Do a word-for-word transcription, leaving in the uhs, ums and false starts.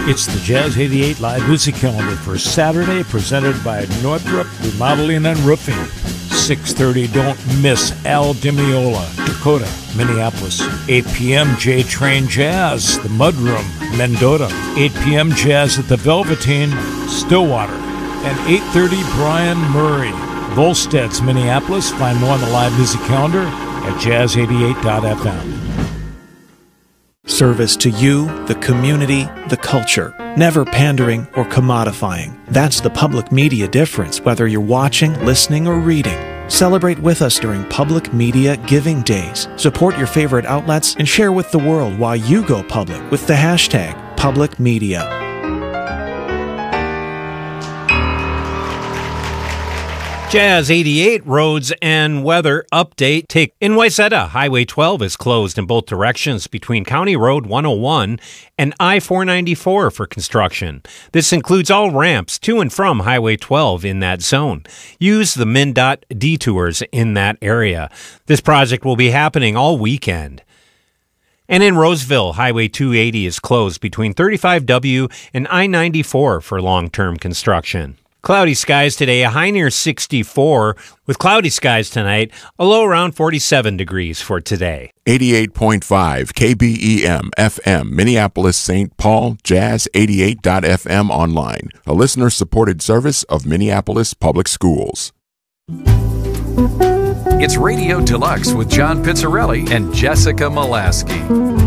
It's the Jazz eighty-eight Live Music Calendar for Saturday, presented by Northrop Remodeling and Roofing. six thirty, don't miss Al DiMeola, Dakota, Minneapolis. eight p.m. J-Train Jazz, The Mudroom, Mendota. eight p.m. Jazz at the Velveteen, Stillwater. And eight thirty, Brian Murray, Volstead's, Minneapolis. Find more on the Live Music Calendar at jazz eighty-eight dot f m. Service to you, the community, the culture. Never pandering or commodifying. That's the public media difference, whether you're watching, listening, or reading. Celebrate with us during Public Media Giving Days. Support your favorite outlets and share with the world why you go public with the hashtag Public Media. Jazz eighty-eight roads and weather update. Take in Wayzata, Highway twelve is closed in both directions between County Road one oh one and I four ninety-four for construction. This includes all ramps to and from Highway twelve in that zone. Use the MnDOT detours in that area. This project will be happening all weekend. And in Roseville, Highway two eighty is closed between thirty-five W and I ninety-four for long-term construction. Cloudy skies today, a high near sixty-four. With cloudy skies tonight, a low around forty-seven degrees for today. eighty-eight point five K B E M F M, Minneapolis, Saint Paul, Jazz eighty-eight dot f m online, a listener-supported service of Minneapolis Public Schools. It's Radio Deluxe with John Pizzarelli and Jessica Molaski.